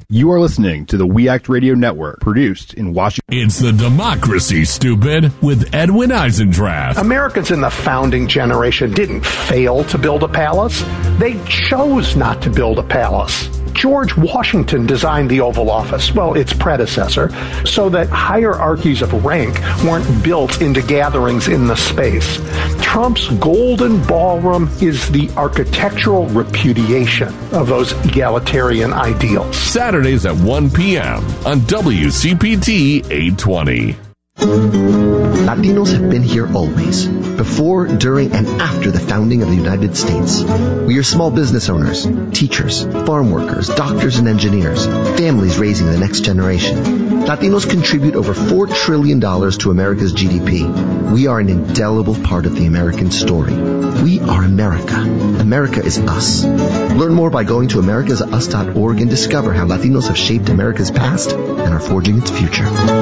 You are listening to the We Act Radio Network, produced in Washington. It's the Democracy, Stupid, with Edwin Eisendrath. Americans in the founding generation didn't fail to build a palace. They chose not to build a palace. George Washington designed the Oval Office, well, its predecessor, so that hierarchies of rank weren't built into gatherings in the space. Trump's Golden Ballroom is the architectural repudiation of those egalitarian ideals. Saturdays at 1 p.m. on WCPT 820. Latinos have been here always, before, during, and after the founding of the United States. We are small business owners, teachers, farm workers, doctors and engineers, families raising the next generation. Latinos contribute over $4 trillion to America's GDP. We are an indelible part of the American story. We are America. America is us. Learn more by going to americasus.org and discover how Latinos have shaped America's past and are forging its future.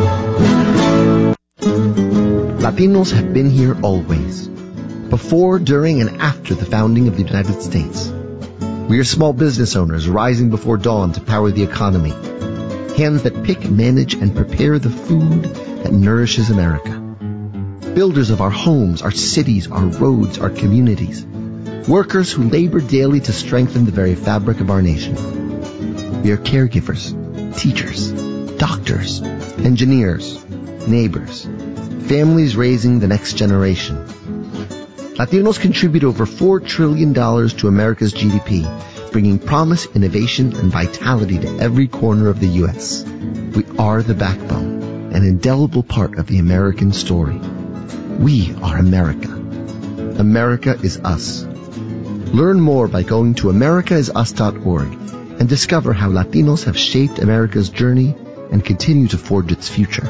Latinos have been here always, before, during, and after the founding of the United States. We are small business owners rising before dawn to power the economy. Hands that pick, manage, and prepare the food that nourishes America. Builders of our homes, our cities, our roads, our communities. Workers who labor daily to strengthen the very fabric of our nation. We are caregivers, teachers, doctors, engineers, neighbors, families raising the next generation. Latinos contribute over $4 trillion to America's GDP, bringing promise, innovation, and vitality to every corner of the U.S. We are the backbone, an indelible part of the American story. We are America. America is us. Learn more by going to americaisus.org and discover how Latinos have shaped America's journey and continue to forge its future.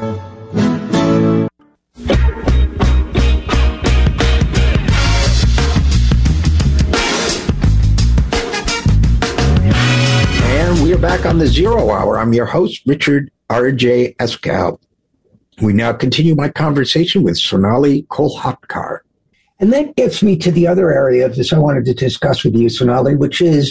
We are back on the Zero Hour. I'm your host, Richard R.J. Escal. We now continue my conversation with Sonali Kolhatkar. And that gets me to the other area of this I wanted to discuss with you, Sonali, which is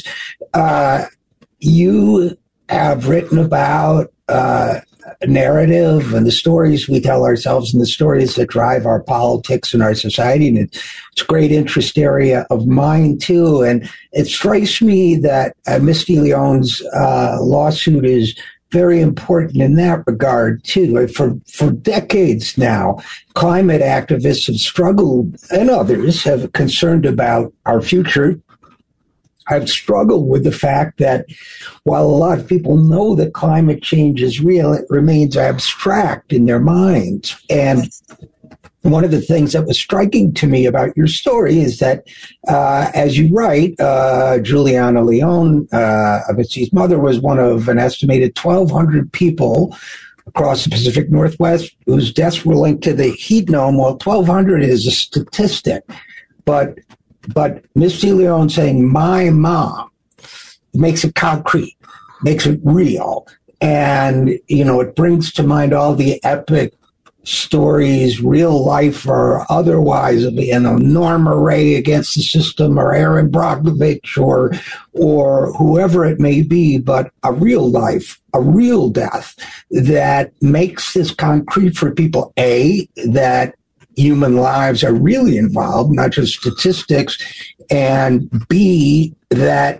you have written about narrative and the stories we tell ourselves and the stories that drive our politics and our society. And it's a great interest area of mine, too. And it strikes me that Misty Leone's lawsuit is very important in that regard, too. For decades now, climate activists have struggled, and others have concerned about our future. I've struggled with the fact that while a lot of people know that climate change is real, it remains abstract in their minds. And one of the things that was striking to me about your story is that, as you write, Juliana Leone, Misty's mother, was one of an estimated 1,200 people across the Pacific Northwest whose deaths were linked to the heat dome. Well, 1,200 is a statistic, but Misty Leone saying, my mom, makes it concrete, makes it real. And, it brings to mind all the epic stories, real life or otherwise, of, Norma Ray against the system, or Aaron Brockovich, or whoever it may be, but a real life, a real death that makes this concrete for people, A, that human lives are really involved, not just statistics, and B, that,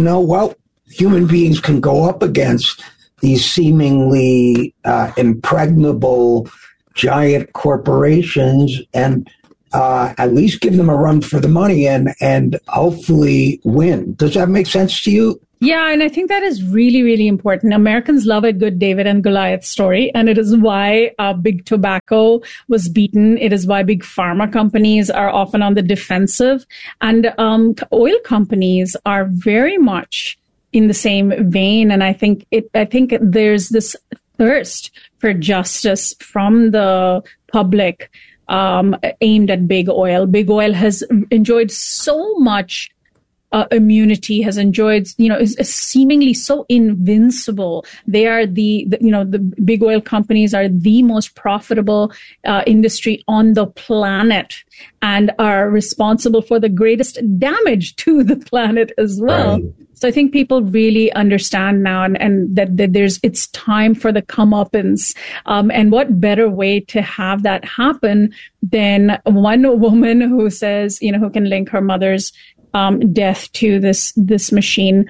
human beings can go up against these seemingly impregnable giant corporations and at least give them a run for the money and hopefully win. Does that make sense to you? Yeah, and I think that is really, really important. Americans love a good David and Goliath story, and it is why big tobacco was beaten. It is why big pharma companies are often on the defensive, and oil companies are very much in the same vein. And I think there's this thirst for justice from the public aimed at big oil. Big oil has enjoyed so much immunity, has enjoyed, is seemingly so invincible. They are the big oil companies are the most profitable industry on the planet and are responsible for the greatest damage to the planet as well. Right. So I think people really understand now and that it's time for the comeuppance. And what better way to have that happen than one woman who says, who can link her mother's death to this machine.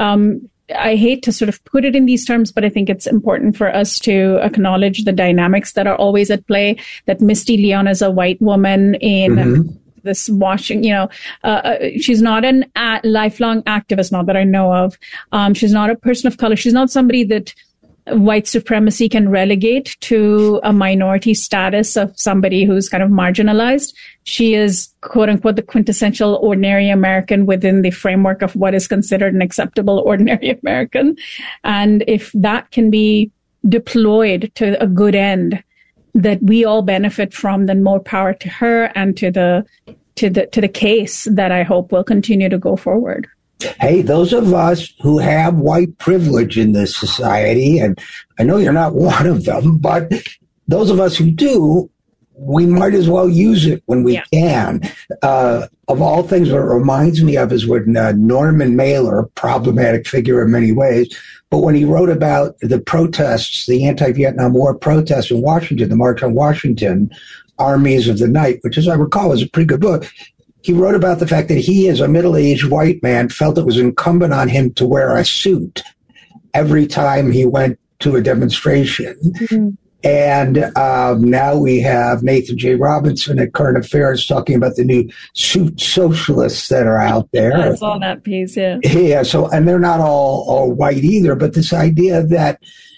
I hate to sort of put it in these terms, but I think it's important for us to acknowledge the dynamics that are always at play, that Misty Leon is a white woman in this Washington, she's not a lifelong activist, not that I know of. She's not a person of color. She's not somebody that white supremacy can relegate to a minority status of somebody who's kind of marginalized. She is, quote unquote, the quintessential ordinary American within the framework of what is considered an acceptable ordinary American. And if that can be deployed to a good end that we all benefit from, then more power to her and to the case that I hope will continue to go forward. Hey, those of us who have white privilege in this society, and I know you're not one of them, but those of us who do, we might as well use it when we can. Of all things, what it reminds me of is when Norman Mailer, a problematic figure in many ways, but when he wrote about the protests, the anti-Vietnam War protests in Washington, the March on Washington, Armies of the Night, which, as I recall, is a pretty good book. He wrote about the fact that he, as a middle-aged white man, felt it was incumbent on him to wear a suit every time he went to a demonstration. Mm-hmm. And now we have Nathan J. Robinson at Current Affairs talking about the new suit socialists that are out there. I saw that piece, yeah. Yeah, so, and they're not all white either, but this idea that,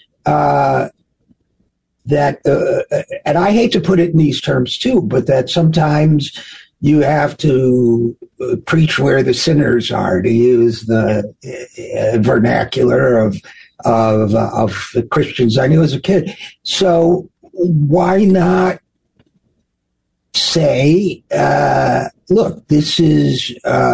and I hate to put it in these terms too, but that sometimes you have to preach where the sinners are, to use the vernacular of the Christians I knew as a kid. So why not say, look, this is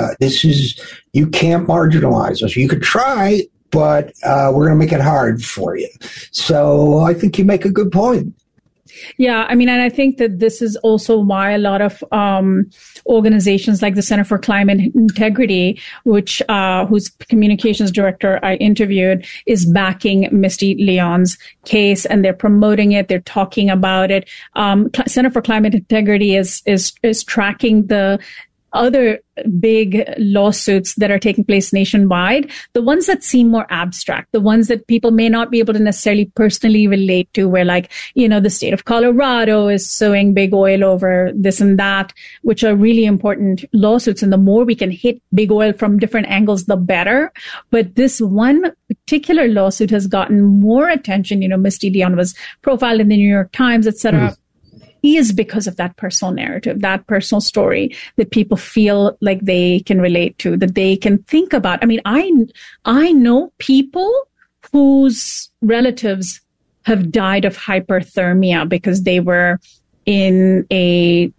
you can't marginalize us. You could try, but we're going to make it hard for you. So I think you make a good point. Yeah, I mean, and I think that this is also why a lot of organizations like the Center for Climate Integrity, which whose communications director I interviewed, is backing Misty Leon's case, and they're promoting it. They're talking about it. Center for Climate Integrity is tracking the other big lawsuits that are taking place nationwide, the ones that seem more abstract, the ones that people may not be able to necessarily personally relate to, where the state of Colorado is suing big oil over this and that, which are really important lawsuits. And the more we can hit big oil from different angles, the better. But this one particular lawsuit has gotten more attention. Misty Leon was profiled in the New York Times, et cetera. Is because of that personal narrative, that personal story that people feel like they can relate to, that they can think about. I mean, I know people whose relatives have died of hyperthermia because they were in a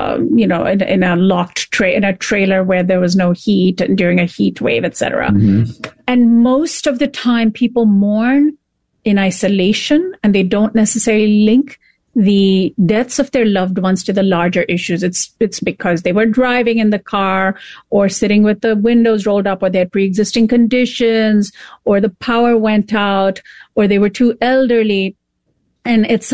in a locked in a trailer where there was no heat and during a heat wave, etc. Mm-hmm. And most of the time, people mourn in isolation, and they don't necessarily link the deaths of their loved ones to the larger issues. It's because they were driving in the car or sitting with the windows rolled up, or they had pre-existing conditions, or the power went out, or they were too elderly. And it's,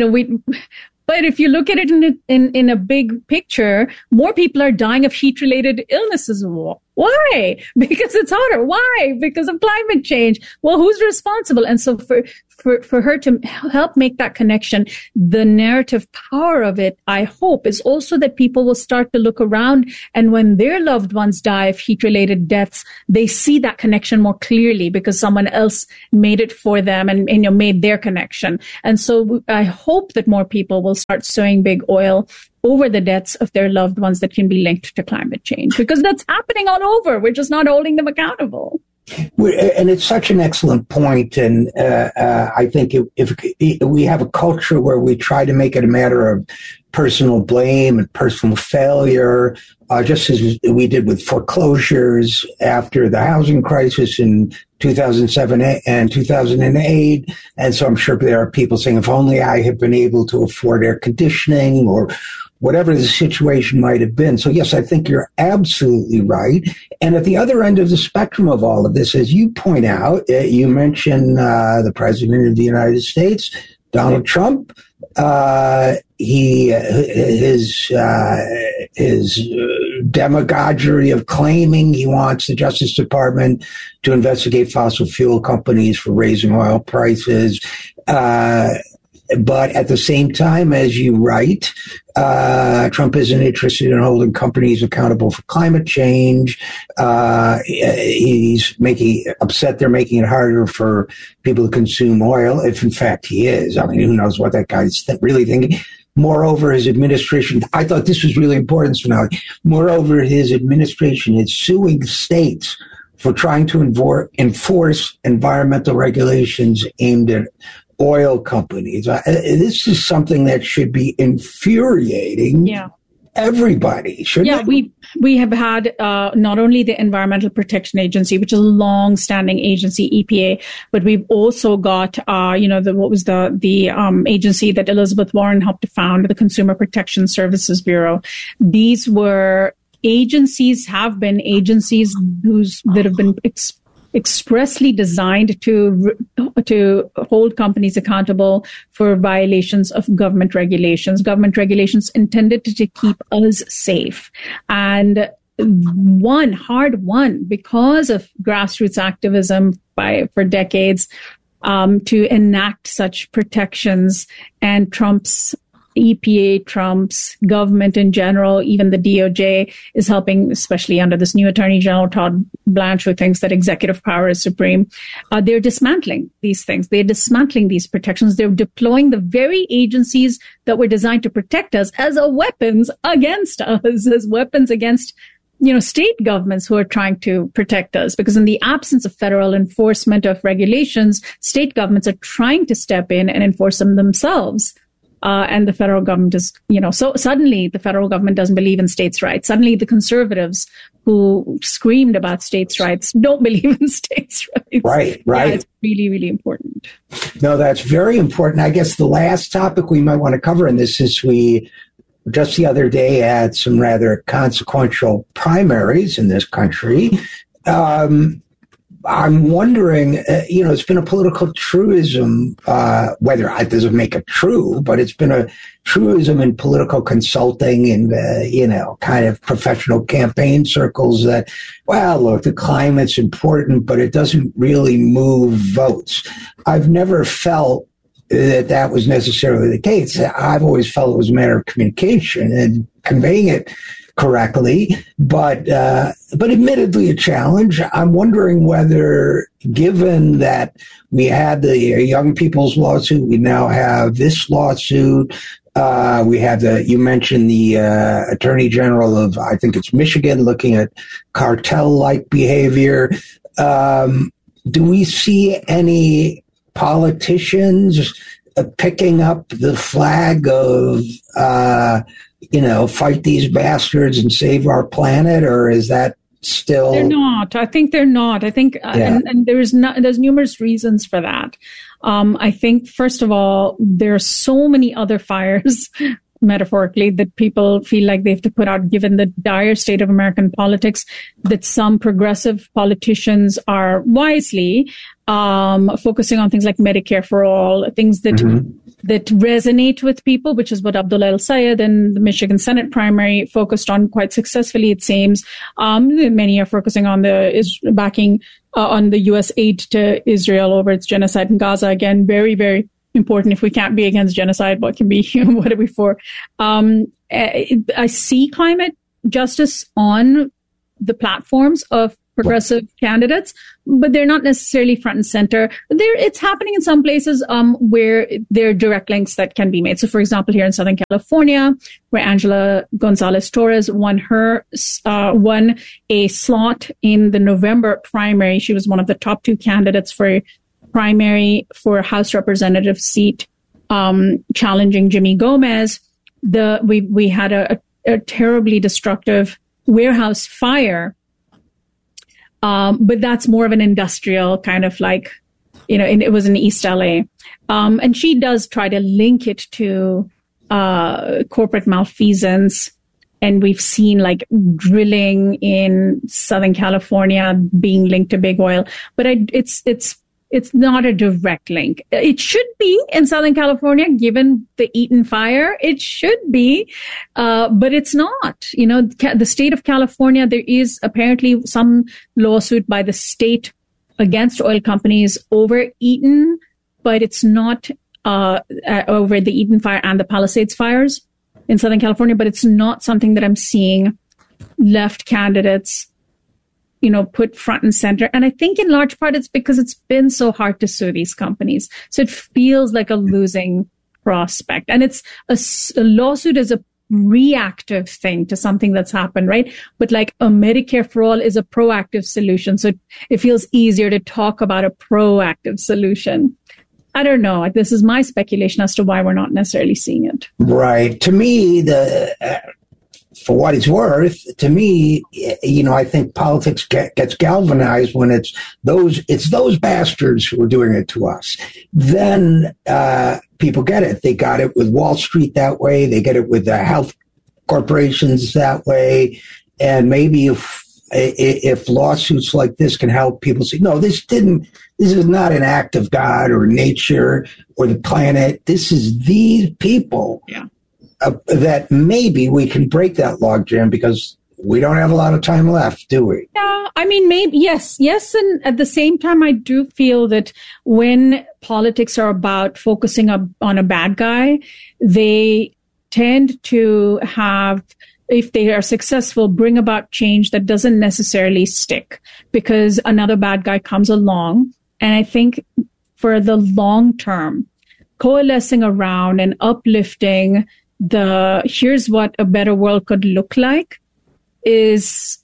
but if you look at it in a big picture, more people are dying of heat-related illnesses. Why? Because it's hotter. Why? Because of climate change. Well, who's responsible? And so for her to help make that connection, the narrative power of it, I hope, is also that people will start to look around, and when their loved ones die of heat-related deaths, they see that connection more clearly because someone else made it for them and made their connection. And so I hope that more people will start suing big oil over the deaths of their loved ones that can be linked to climate change, because that's happening all over. We're just not holding them accountable. And it's such an excellent point. And I think if we have a culture where we try to make it a matter of personal blame and personal failure, just as we did with foreclosures after the housing crisis in 2007 and 2008. And so I'm sure there are people saying, if only I had been able to afford air conditioning or whatever the situation might have been. So, yes, I think you're absolutely right. And at the other end of the spectrum of all of this, as you point out, you mentioned the President of the United States, Donald Trump. His demagoguery of claiming he wants the Justice Department to investigate fossil fuel companies for raising oil prices. But at the same time, as you write, Trump isn't interested in holding companies accountable for climate change. He's upset they're making it harder for people to consume oil, if in fact he is. I mean, who knows what that guy's really thinking. Moreover, his administration, I thought this was really important, Sonali. Moreover, his administration is suing states for trying to enforce environmental regulations aimed at oil companies. This is something that should be infuriating everybody, shouldn't it? We have had not only the Environmental Protection Agency, which is a long-standing agency, EPA, but we've also got the agency that Elizabeth Warren helped to found, the Consumer Protection Services Bureau. These were have been agencies that have been expressly designed to hold companies accountable for violations of government regulations intended to keep us safe. And hard won because of grassroots activism for decades to enact such protections. And Trump's EPA, Trump's government in general, even the DOJ is helping, especially under this new Attorney General, Todd Blanche, who thinks that executive power is supreme. They're dismantling these things. They're dismantling these protections. They're deploying the very agencies that were designed to protect us as weapons against us, as weapons against state governments who are trying to protect us. Because in the absence of federal enforcement of regulations, state governments are trying to step in and enforce them themselves. And the federal government is, so suddenly the federal government doesn't believe in states' rights. Suddenly the conservatives who screamed about states' rights don't believe in states' rights. Right. Yeah, it's really, really important. No, that's very important. I guess the last topic we might want to cover in this is we just the other day had some rather consequential primaries in this country. I'm wondering, it's been a political truism, whether it doesn't make it true, but it's been a truism in political consulting and, kind of professional campaign circles that, well, look, the climate's important, but it doesn't really move votes. I've never felt that was necessarily the case. I've always felt it was a matter of communication and conveying it correctly, but admittedly a challenge. I'm wondering whether, given that we had the young people's lawsuit, we now have this lawsuit, we have you mentioned the Attorney General of, I think it's Michigan, looking at cartel-like behavior. Do we see any politicians picking up the flag of, fight these bastards and save our planet, or is that still? They're not. I think they're not. I think, and there's numerous reasons for that. I think, first of all, there are so many other fires, metaphorically, that people feel like they have to put out, given the dire state of American politics, that some progressive politicians are wisely focusing on things like Medicare for all, things that that resonate with people, which is what Abdullah El-Sayed and the Michigan Senate primary focused on quite successfully, it seems. Many are focusing on backing on the U.S. aid to Israel over its genocide in Gaza. Again, very, very important. If we can't be against genocide, what can be? What are we for? I see climate justice on the platforms of progressive candidates, but they're not necessarily front and center. It's happening in some places where there are direct links that can be made. So, for example, here in Southern California, where Angela Gonzalez-Torres won a slot in the November primary. She was one of the top 2 candidates for primary for House Representative seat, challenging Jimmy Gomez. We had a terribly destructive warehouse fire. But that's more of an industrial kind of like, it was in East LA. And she does try to link it to corporate malfeasance. And we've seen like drilling in Southern California being linked to big oil. But it's not a direct link. It should be in Southern California, given the Eaton fire. It should be, but it's not. The state of California, there is apparently some lawsuit by the state against oil companies over Eaton, but it's not over the Eaton fire and the Palisades fires in Southern California. But it's not something that I'm seeing left candidates put front and center. And I think in large part it's because it's been so hard to sue these companies. So it feels like a losing prospect. And it's a lawsuit is a reactive thing to something that's happened, right? But like a Medicare for All is a proactive solution. So it feels easier to talk about a proactive solution. I don't know. This is my speculation as to why we're not necessarily seeing it. Right. To me, for what it's worth, to me, I think politics gets galvanized when it's those bastards who are doing it to us. Then people get it. They got it with Wall Street that way. They get it with the health corporations that way. And maybe if lawsuits like this can help people say, no, this is not an act of God or nature or the planet. This is these people. Yeah. That maybe we can break that logjam because we don't have a lot of time left, do we? Yeah, I mean, maybe, yes. And at the same time, I do feel that when politics are about focusing on a bad guy, they tend to have, if they are successful, bring about change that doesn't necessarily stick because another bad guy comes along. And I think for the long term, coalescing around and uplifting here's what a better world could look like is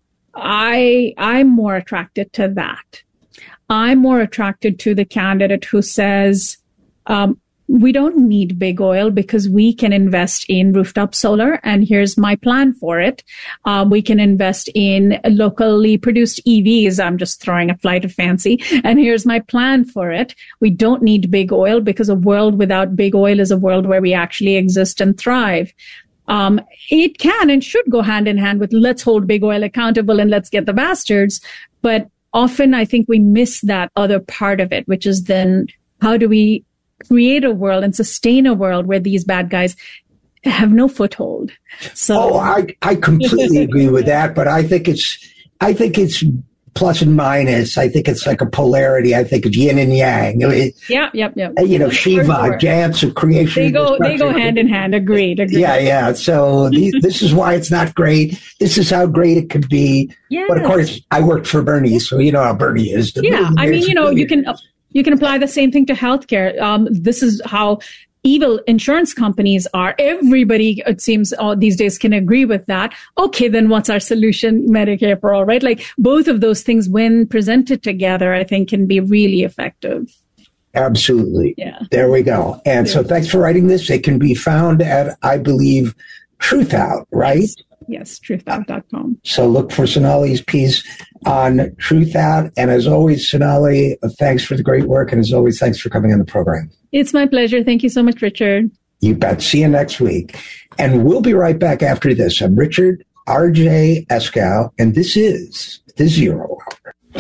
I'm more attracted to that. I'm more attracted to the candidate who says, we don't need big oil because we can invest in rooftop solar, and here's my plan for it. We can invest in locally produced EVs. I'm just throwing a flight of fancy, and here's my plan for it. We don't need big oil because a world without big oil is a world where we actually exist and thrive. It can and should go hand in hand with let's hold big oil accountable and let's get the bastards. But often I think we miss that other part of it, which is then how do we create a world and sustain a world where these bad guys have no foothold. So I completely agree with that, but I think it's plus and minus. I think it's like a polarity. I think it's yin and yang. Yep. Shiva, dance, and creation. They go hand in hand. Agreed. Yeah. So this is why it's not great. This is how great it could be. Yes. But of course, I worked for Bernie, so you know how Bernie is. I mean, you can apply the same thing to healthcare. This is how evil insurance companies are. Everybody, it seems, these days can agree with that. Okay, then what's our solution? Medicare for all, right? Like both of those things, when presented together, I think can be really effective. Absolutely. Yeah. There we go. And so thanks for writing this. It can be found at, I believe, Truth Out, right? Yes, truthout.com. So look for Sonali's piece on Truth Out. And as always, Sonali, thanks for the great work. And as always, thanks for coming on the program. It's my pleasure. Thank you so much, Richard. You bet. See you next week. And we'll be right back after this. I'm Richard R.J. Eskow, and this is The Zero Hour.